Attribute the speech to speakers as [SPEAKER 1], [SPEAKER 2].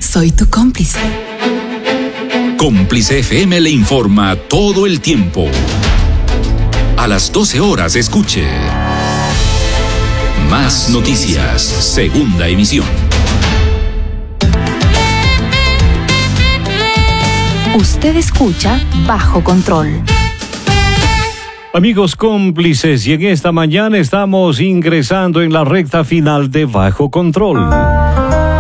[SPEAKER 1] soy tu cómplice.
[SPEAKER 2] Cómplice FM le informa todo el tiempo. A las 12 horas escuche Más Noticias, segunda emisión.
[SPEAKER 3] Usted escucha Bajo Control.
[SPEAKER 4] Amigos cómplices, y en esta mañana estamos ingresando en la recta final de Bajo Control.